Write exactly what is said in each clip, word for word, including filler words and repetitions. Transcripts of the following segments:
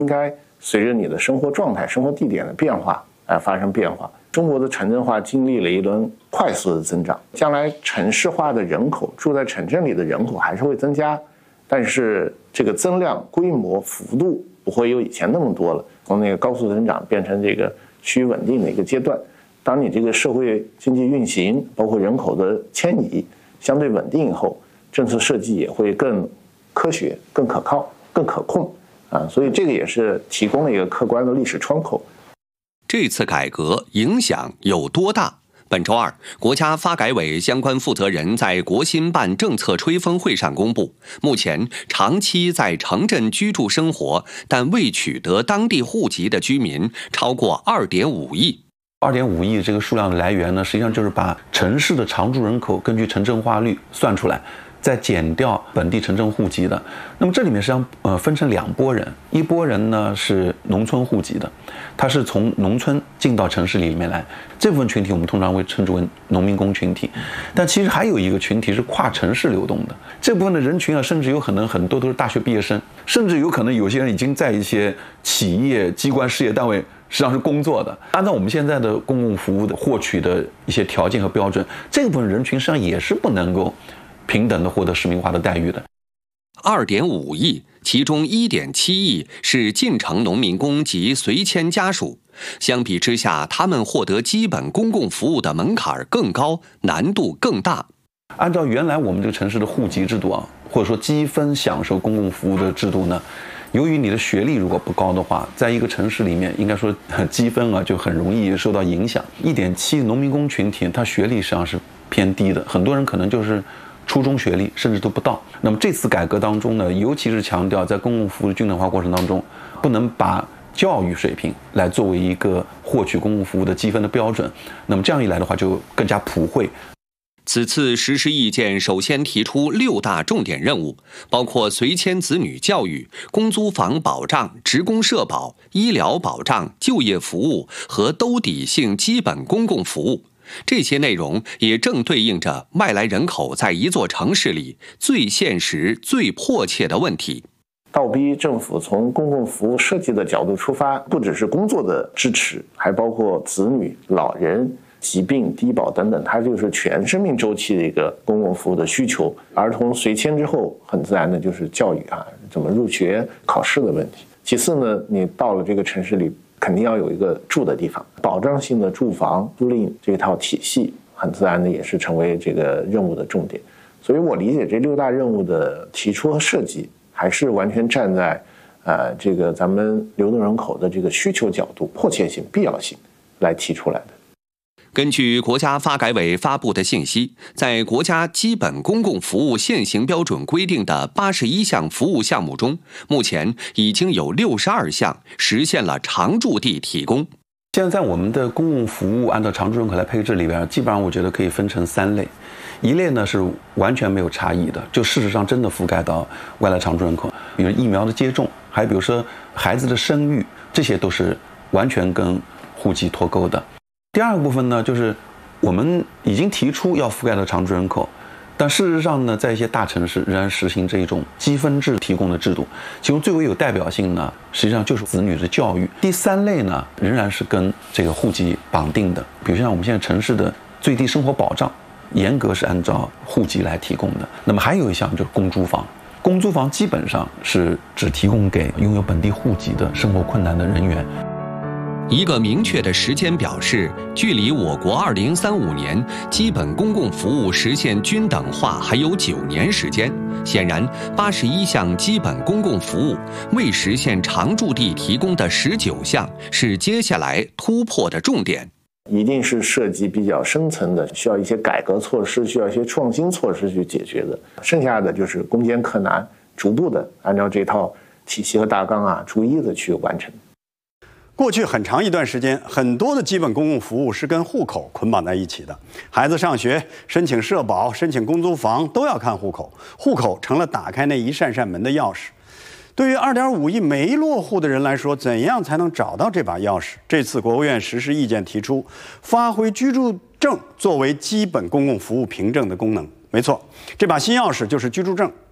应该随着你的生活状态、生活地点的变化来发生变化。中国的城镇化经历了一轮快速的增长，将来城市化的人口，住在城镇里的人口还是会增加，但是这个增量、规模、幅度不会有以前那么多了，从那个高速增长变成这个趋于稳定的一个阶段。当你这个社会经济运行，包括人口的迁移相对稳定以后，政策设计也会更科学、更可靠、更可控啊，所以这个也是提供了一个客观的历史窗口。 这次改革影响有多大？本周二，国家发改委相关负责人在国新办政策吹风会上公布，目前长期在城镇居住生活但未取得当地户籍的居民超过 二点五亿。 二点五亿这个数量的来源呢，实际上就是把城市的常住人口根据城镇化率算出来，再减掉本地城镇户籍的。那么这里面实际上呃分成两拨人，一拨人呢是农村户籍的，他是从农村进到城市里面来，这部分群体我们通常会称之为农民工群体。但其实还有一个群体是跨城市流动的，这部分的人群啊，甚至有可能很多都是大学毕业生，甚至有可能有些人已经在一些企业、机关、事业单位实际上是工作的。按照我们现在的公共服务的获取的一些条件和标准，这部分人群实际上也是不能够平等的获得市民化的待遇的。 二点五亿，其中一点七亿是进城农民工及随迁家属。相比之下，他们获得基本公共服务的门槛更高，难度更大。 按照原来我们这个城市的户籍制度啊，或者说积分享受公共服务的制度呢，由于你的学历如果不高的话，在一个城市里面，应该说积分啊就很容易受到影响。一点七农民工群体，他学历实际上是偏低的，很多人可能就是初中学历甚至都不到。那么这次改革当中呢，尤其是强调在公共服务的均等化过程当中，不能把教育水平来作为一个获取公共服务的积分的标准。那么这样一来的话，就更加普惠。 此次实施意见首先提出六大重点任务，包括随迁子女教育、公租房保障、职工社保、医疗保障、就业服务和兜底性基本公共服务。这些内容也正对应着外来人口在一座城市里最现实、最迫切的问题。 倒逼政府从公共服务设计的角度出发，不只是工作的支持，还包括子女、老人、疾病、低保等等，它就是全生命周期的一个公共服务的需求。儿童随迁之后，很自然的就是教育啊，怎么入学、考试的问题。其次呢，你到了这个城市里，肯定要有一个住的地方，保障性的住房租赁这套体系，很自然的也是成为这个任务的重点。所以我理解这六大任务的提出和设计，还是完全站在呃这个咱们流动人口的这个需求角度、迫切性、必要性来提出来的。 根据国家发改委发布的信息，在国家基本公共服务现行标准规定的八十一项服务项目中，目前已经有六十二项实现了常住地提供。 现在在我们的公共服务按照常住人口来配置里边，基本上我觉得可以分成三类。一类呢是完全没有差异的，就事实上真的覆盖到外来常住人口，比如疫苗的接种，还比如说孩子的生育，这些都是完全跟户籍脱钩的。第二个部分呢，就是我们已经提出要覆盖到常住人口，但事实上呢，在一些大城市仍然实行这种积分制提供的制度，其中最为有代表性呢，实际上就是子女的教育。第三类呢，仍然是跟这个户籍绑定的，比如像我们现在城市的最低生活保障，严格是按照户籍来提供的。那么还有一项就是公租房，公租房基本上是只提供给拥有本地户籍的生活困难的人员。 一个明确的时间表是，距离我国二零三五年基本公共服务实现均等化还有九年时间。显然，八十一项基本公共服务未实现常住地提供的十九项是接下来突破的重点。 一定是涉及比较深层的，需要一些改革措施，需要一些创新措施去解决的。剩下的就是攻坚克难，逐步的按照这套体系和大纲啊，逐一的去完成。 过去很长一段时间，很多的基本公共服务是跟户口捆绑在一起的。孩子上学、申请社保、申请公租房都要看户口，户口成了打开那一扇扇门的钥匙。对于 二点五亿没落户的人来说，怎样才能找到这把钥匙？这次国务院实施意见提出，发挥居住证作为基本公共服务凭证的功能。没错，这把新钥匙就是居住证。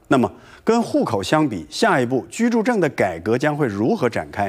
那么跟户口相比，下一步居住证的改革将会如何展开？